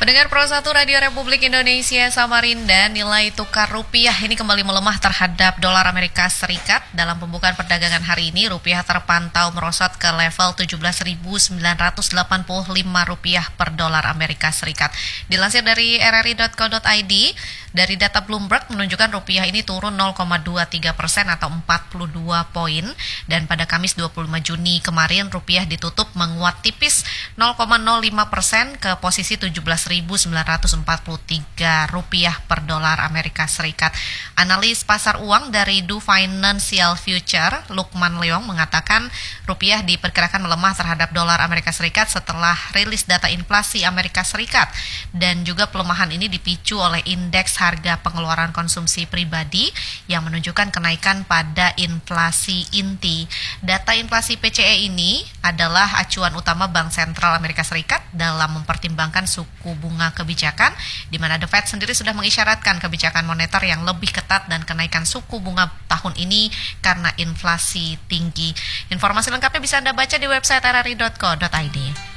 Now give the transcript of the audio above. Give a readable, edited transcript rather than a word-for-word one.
Pendengar Pro 1 Radio Republik Indonesia Samarinda, nilai tukar rupiah ini kembali melemah terhadap dolar Amerika Serikat. Dalam pembukaan perdagangan hari ini, rupiah terpantau merosot ke level 17.985 rupiah per dolar Amerika Serikat. Dilansir dari rri.co.id, dari data Bloomberg menunjukkan rupiah ini turun 0,23% atau 42 poin. Dan pada Kamis 25 Juni kemarin, rupiah ditutup menguat tipis 0,05% ke posisi 17.943 rupiah per dolar Amerika Serikat. Analis pasar uang dari Du Financial Future, Lukman Leong, mengatakan rupiah diperkirakan melemah terhadap dolar Amerika Serikat setelah rilis data inflasi Amerika Serikat. Dan juga pelemahan ini dipicu oleh indeks harga pengeluaran konsumsi pribadi yang menunjukkan kenaikan pada inflasi inti. Data inflasi PCE ini adalah acuan utama Bank Sentral Amerika Serikat dalam mempertimbangkan suku bunga kebijakan, di mana The Fed sendiri sudah mengisyaratkan kebijakan moneter yang lebih ketat dan kenaikan suku bunga tahun ini karena inflasi tinggi. Informasi lengkapnya bisa Anda baca di website rri.co.id.